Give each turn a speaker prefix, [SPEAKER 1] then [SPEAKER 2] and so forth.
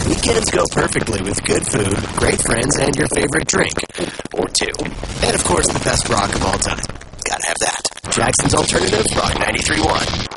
[SPEAKER 1] Weekends go perfectly with good food, great friends, and your favorite drink. Or two. And of course, the best rock of all time. Gotta have that. Jackson's Alternative, Rock 93.1.